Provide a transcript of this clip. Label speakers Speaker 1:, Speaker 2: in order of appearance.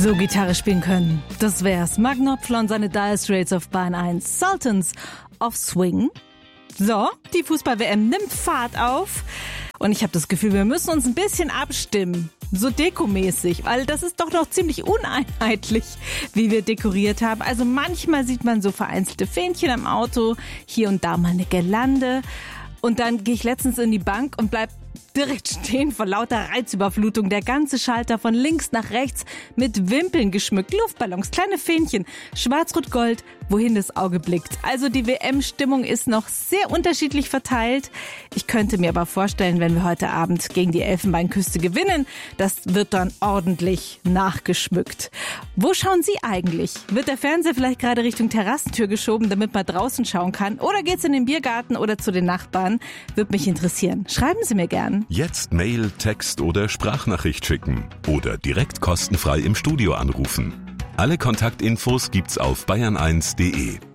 Speaker 1: So Gitarre spielen können, das wär's. Mark Knopfler und seine Dire Straits auf Bayern 1. Sultans of Swing. So, die Fußball-WM nimmt Fahrt auf. Und ich habe das Gefühl, wir müssen uns ein bisschen abstimmen. So dekomäßig, weil das ist doch noch ziemlich uneinheitlich, wie wir dekoriert haben. Also manchmal sieht man so vereinzelte Fähnchen am Auto, hier und da mal eine Girlande. Und dann gehe ich letztens in die Bank und bleib direkt stehen vor lauter Reizüberflutung. Der ganze Schalter von links nach rechts mit Wimpeln geschmückt, Luftballons, kleine Fähnchen, schwarz-rot-gold, wohin das Auge blickt. Also die WM-Stimmung ist noch sehr unterschiedlich verteilt. Ich könnte mir aber vorstellen, wenn wir heute Abend gegen die Elfenbeinküste gewinnen, das wird dann ordentlich nachgeschmückt. Wo schauen Sie eigentlich? Wird der Fernseher vielleicht gerade Richtung Terrassentür geschoben, damit man draußen schauen kann? Oder geht's in den Biergarten oder zu den Nachbarn? Würde mich interessieren. Schreiben Sie mir gern.
Speaker 2: Jetzt Mail, Text oder Sprachnachricht schicken oder direkt kostenfrei im Studio anrufen. Alle Kontaktinfos gibt's auf bayern1.de.